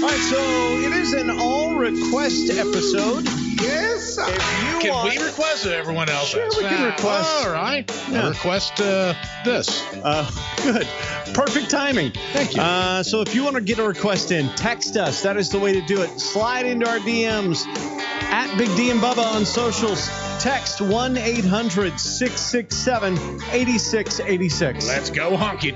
All right, so it is an all-request episode. Yes, sir. Can we request it? Everyone else Sure, has. we can request. All right. Yeah. Request this. Good. Perfect timing. Thank you. So if you want to get a request in, text us. That is the way to do it. Slide into our DMs at Big D and Bubba on socials. Text 1-800-667-8686. Let's go honky